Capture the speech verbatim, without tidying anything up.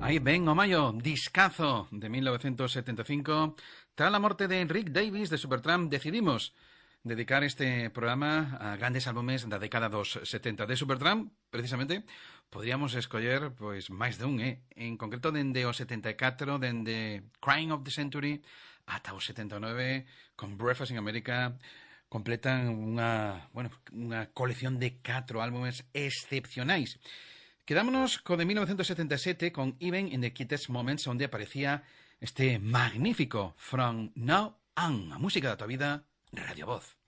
Aí ven o maio, discazo de mil novecientos setenta y cinco. Tras la muerte de Rick Davies de Supertramp, decidimos dedicar este programa a grandes álbumes da década dos setenta. De Supertramp, precisamente, podríamos escoller pois máis de un, eh? En concreto, dende o setenta e catro, dende Crying of the Century, ata o setenta e nove, con Breakfast in America, completan unha, bueno, unha colección de catro álbumes excepcionais. Quedámonos co de mil novecientos setenta y siete con Even in the Cutest Moments, onde aparecía este magnífico From Now On, a música da tua vida, Radio Voz.